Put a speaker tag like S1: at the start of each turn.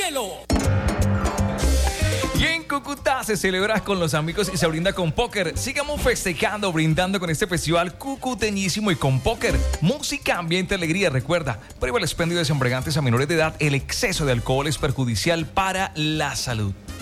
S1: hielo.
S2: Y en Cúcuta se celebra con los amigos y se brinda con póker. Sigamos festejando, brindando con este festival cucuteñísimo y con póker. Música, ambiente, alegría. Recuerda, prohíbe el expendio de embriagantes a menores de edad. El exceso de alcohol es perjudicial para la salud.